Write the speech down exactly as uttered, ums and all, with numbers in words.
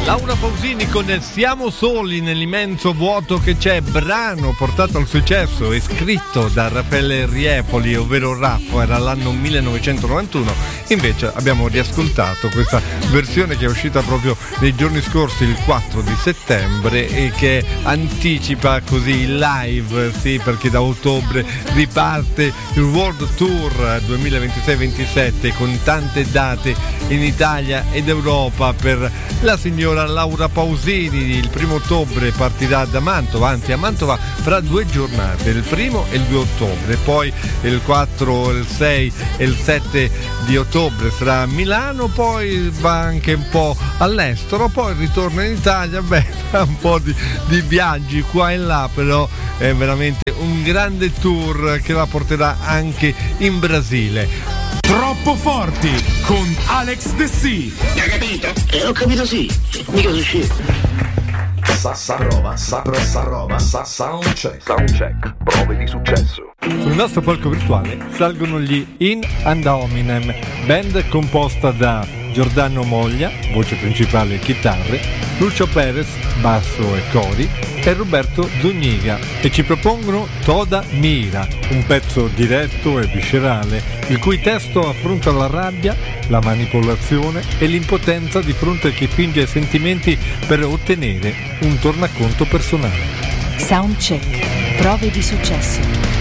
Laura Pausini con Siamo soli nell'immenso vuoto che c'è, brano portato al successo e scritto da Raffaele Riepoli, ovvero Raffo, era l'anno millenovecentonovantuno. Invece abbiamo riascoltato questa versione che è uscita proprio nei giorni scorsi, il quattro di settembre, e che anticipa così il live, sì, perché da ottobre riparte il World Tour duemilaventisei ventisette con tante date in Italia ed Europa per la signora Laura Pausini. Il primo ottobre partirà da Mantova, anzi a Mantova fra due giornate, il primo e il due ottobre, poi il quattro, il sei e il sette di ottobre sarà a Milano, poi va anche un po' all'estero, poi ritorna in Italia, beh, un po' di, di viaggi qua e là, però è veramente un grande tour che la porterà anche in Brasile. Troppo forti con Alex The Sea. Hai capito? Eh, ho capito, sì. Mica sono scemo. Sassa roba, saprassa roba, sa soundcheck. Soundcheck, prove di successo. Sul nostro palco virtuale salgono gli In and Hominem, band composta da Giordano Moglia, voce principale e chitarre, Lucio Perez, basso e cori, e Roberto Zuniga, e ci propongono Toda Mira, un pezzo diretto e viscerale, il cui testo affronta la rabbia, la manipolazione e l'impotenza di fronte a chi finge sentimenti per ottenere un tornaconto personale. Soundcheck, prove di successo.